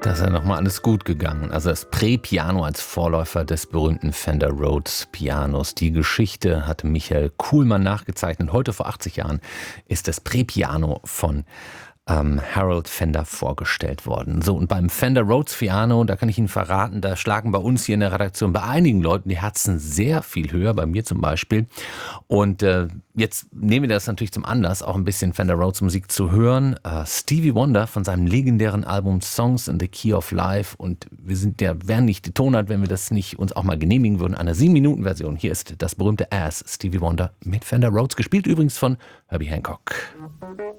Da ist ja nochmal alles gut gegangen. Also das Prä-Piano als Vorläufer des berühmten Fender Rhodes Pianos. Die Geschichte hat Michael Kuhlmann nachgezeichnet. Heute vor 80 Jahren ist das Prä-Piano von Harold Fender vorgestellt worden. So, und beim Fender Rhodes Piano, da kann ich Ihnen verraten, da schlagen bei uns hier in der Redaktion bei einigen Leuten die Herzen sehr viel höher, bei mir zum Beispiel. Und jetzt nehmen wir das natürlich zum Anlass, auch ein bisschen Fender Rhodes Musik zu hören. Stevie Wonder von seinem legendären Album Songs in the Key of Life. Und wären nicht die Tonart, wenn wir das nicht uns auch mal genehmigen würden. Eine 7-Minuten-Version. Hier ist das berühmte Ass Stevie Wonder mit Fender Rhodes, gespielt übrigens von Herbie Hancock.